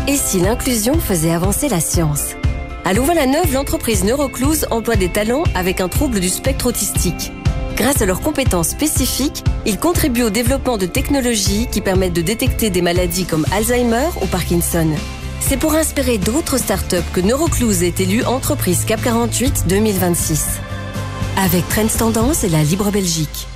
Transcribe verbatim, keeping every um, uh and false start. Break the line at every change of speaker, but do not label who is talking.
Et si l'inclusion faisait avancer la science? À Louvain-la-Neuve, l'entreprise Neurocluse emploie des talents avec un trouble du spectre autistique. Grâce à leurs compétences spécifiques, ils contribuent au développement de technologies qui permettent de détecter des maladies comme Alzheimer ou Parkinson. C'est pour inspirer d'autres startups que Neurocluse est élue entreprise C A C quarante-huit deux mille vingt-six. Avec Trends Tendance et la Libre Belgique.